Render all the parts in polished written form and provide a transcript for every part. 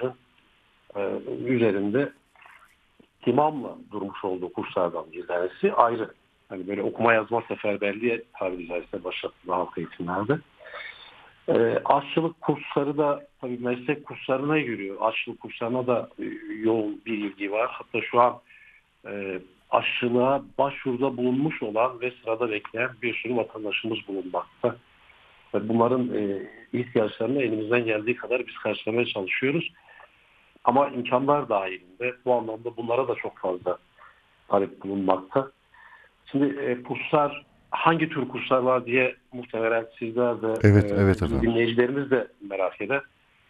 öğrencimizin üzerinde timamla durmuş olduğu kurslardan bir tanesi ayrı. Hani böyle okuma yazma seferberliği tabiri caizse başlatılan halk eğitimlerde. Aşçılık kursları da tabii meslek kurslarına giriyor. Aşçılık kurslarına da yoğun bir ilgi var. Hatta şu an aşçılığa başvuruda bulunmuş olan ve sırada bekleyen bir sürü vatandaşımız bulunmakta. Ve bunların ihtiyaçlarını elimizden geldiği kadar biz karşılamaya çalışıyoruz. Ama imkanlar dahilinde bu anlamda bunlara da çok fazla talep bulunmakta. Şimdi kurslar, hangi tür kurslar var diye muhtemelen sizler de Evet, evet efendim. dinleyicilerimiz de merak eder.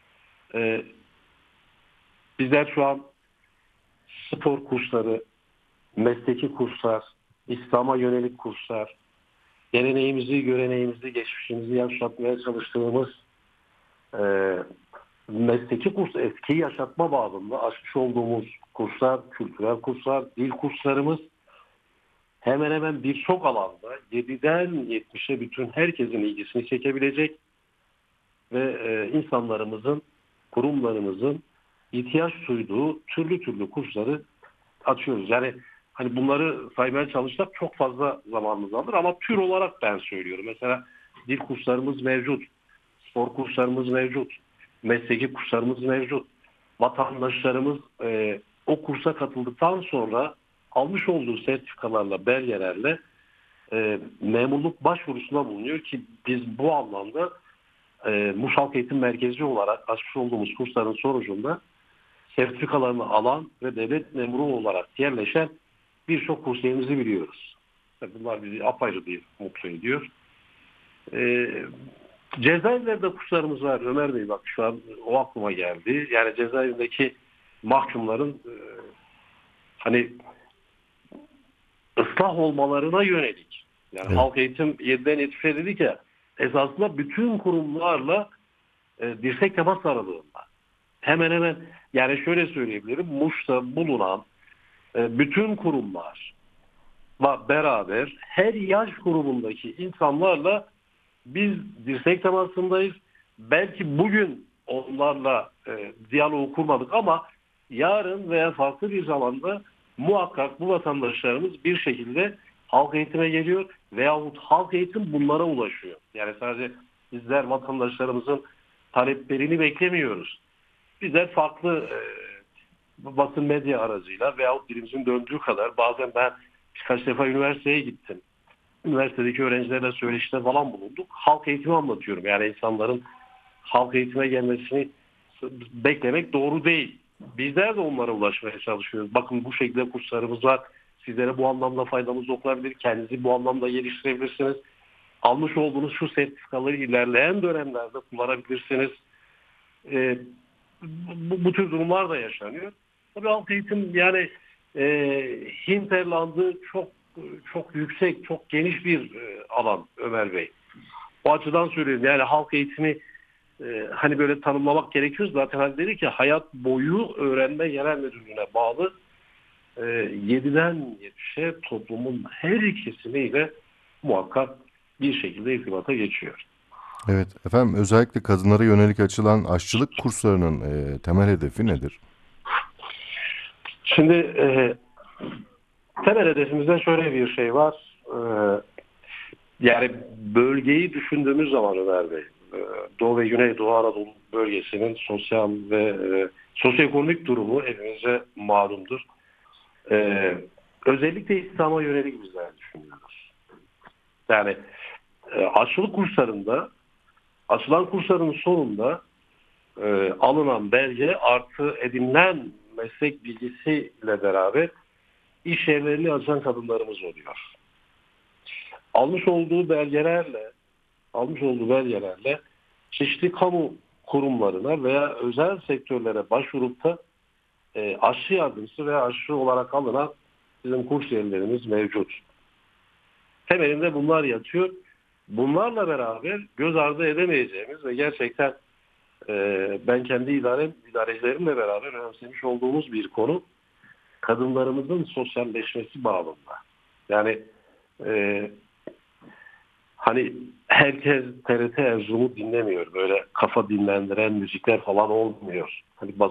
Bizler şu an spor kursları, mesleki kurslar, İslam'a yönelik kurslar, geleneğimizi, göreneğimizi, geçmişimizi yaşatmaya çalıştığımız mesleki kurs, eskiyi yaşatma bağlamında açmış olduğumuz kurslar, kültürel kurslar, dil kurslarımız hemen hemen birçok alanda 7'den 70'e bütün herkesin ilgisini çekebilecek ve insanlarımızın, kurumlarımızın ihtiyaç duyduğu türlü kursları açıyoruz. Yani hani bunları saymaya çalışsak çok fazla zamanımız alır ama tür olarak ben söylüyorum. Mesela dil kurslarımız mevcut, spor kurslarımız mevcut, mesleki kurslarımız mevcut. Vatandaşlarımız o kursa katıldıktan sonra almış olduğu sertifikalarla, belgelerle memurluk başvurusuna bulunuyor ki biz bu anlamda Muş Halk Eğitim Merkezi olarak açmış olduğumuz kursların sonucunda sertifikalarını alan ve devlet memuru olarak yerleşen birçok kursiyerimizi biliyoruz. Bunlar bizi apayrı bir mutlu ediyor. Cezaevlerde kurslarımız var Ömer Bey, bak şu an o aklıma geldi. Yani cezaevindeki mahkumların hani ıslah olmalarına yönelik. Yani Evet. halk eğitim 7'den 70'e dedik ya, esasında bütün kurumlarla dirsek temas aralığında. Hemen hemen yani şöyle söyleyebilirim. Muş'ta bulunan bütün kurumlarla beraber her yaş grubundaki insanlarla biz dirsek temasındayız. Belki bugün onlarla diyaloğu kurmadık ama yarın veya farklı bir zamanda muhakkak bu vatandaşlarımız bir şekilde halk eğitime geliyor veyahut halk eğitim bunlara ulaşıyor. Yani sadece bizler vatandaşlarımızın taleplerini beklemiyoruz. Bizler farklı basın medya aracıyla veyahut dilimizin döndüğü kadar bazen ben birkaç defa üniversiteye gittim. Üniversitedeki öğrencilerle söyleşide falan bulunduk. Halk eğitimi anlatıyorum. Yani insanların halk eğitime gelmesini beklemek doğru değil. Bizler de onlara ulaşmaya çalışıyoruz. Bakın bu şekilde kurslarımız var. Sizlere bu anlamda faydamız dokunabilir. Kendinizi bu anlamda geliştirebilirsiniz. Almış olduğunuz şu sertifikaları ilerleyen dönemlerde kullanabilirsiniz. E, bu tür durumlar da yaşanıyor. Tabii halk eğitim yani e, hinterlandı çok yüksek, çok geniş bir alan Ömer Bey. O açıdan söylüyorum. Yani halk eğitimi hani böyle tanımlamak gerekiyor. Zaten hani dedi ki hayat boyu öğrenme genel müdürlüğüne bağlı 7'den 70'e toplumun her kesimiyle muhakkak bir şekilde irtibata geçiyor. Evet efendim, özellikle kadınlara yönelik açılan aşçılık kurslarının temel hedefi nedir? Şimdi temel hedefimizde şöyle bir şey var. Yani bölgeyi düşündüğümüz zaman Ömer Bey, Doğu ve Güneydoğu Anadolu bölgesinin sosyal ve sosyoekonomik durumu hepimize malumdur. Özellikle İslam'a yönelik bizler düşünüyoruz. Yani aşçılık kurslarında, açılan kursların sonunda alınan belge artı edinilen meslek bilgisiyle beraber iş yerlerini açan kadınlarımız oluyor. Almış olduğu belgelerle çeşitli kamu kurumlarına veya özel sektörlere başvurup da aşçı yardımcısı veya aşçı olarak alınan bizim kursiyerlerimiz mevcut. Temelinde bunlar yatıyor. Bunlarla beraber göz ardı edemeyeceğimiz ve gerçekten ben kendi idarecilerimle beraber önemsemiş olduğumuz bir konu kadınlarımızın sosyalleşmesi bağlamında. Yani e, hani herkes TRT Erzurum'u dinlemiyor. Böyle kafa dinlendiren müzikler falan olmuyor. Hani